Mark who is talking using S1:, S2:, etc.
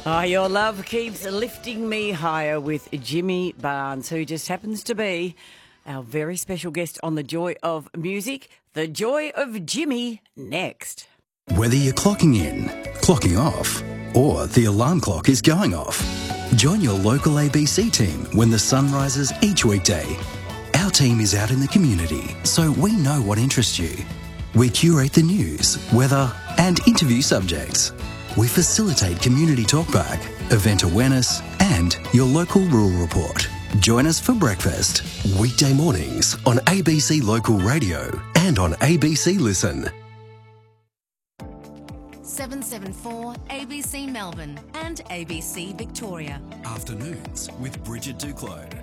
S1: Oh, your love keeps lifting me higher with Jimmy Barnes, who just happens to be our very special guest on The Joy of Music. The Joy of Jimmy next.
S2: Whether you're clocking in, clocking off, or the alarm clock is going off, join your local ABC team when the sun rises each weekday. Our team is out in the community, so we know what interests you. We curate the news, weather, and interview subjects. We facilitate community talkback, event awareness, and your local rural report. Join us for breakfast.
S3: Weekday mornings on ABC Local Radio and on ABC Listen.
S4: 774 ABC Melbourne and ABC Victoria.
S2: Afternoons with Bridget Duclos.